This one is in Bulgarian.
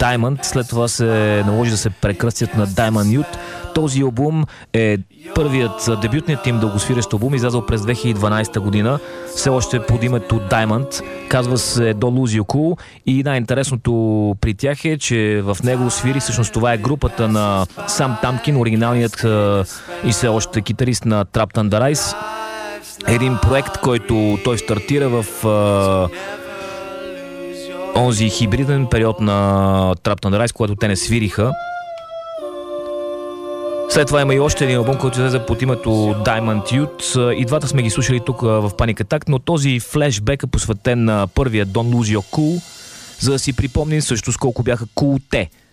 Diamond, след това се наложи да се прекръстят на Diamond Youth. Този албум е първият дебютният им дългосвирещ албум, излязъл през 2012 година, все още под името Diamond, казва се Don't Lose Your Cool, и най-интересното при тях е, че в него свири, всъщност това е групата на Сам Тамкин, оригиналният и все още китарист на Trapped Under Ice. Един проект, който той стартира в онзи хибриден период на Trapped Under Ice, когато те не свириха. След това има и още един албум, който излезе под името Diamond Youth. И двата сме ги слушали тук в Panic Attack, но този флешбек е посветен на първия Don't Lose Your Cool, за да си припомним също с колко бяха cool те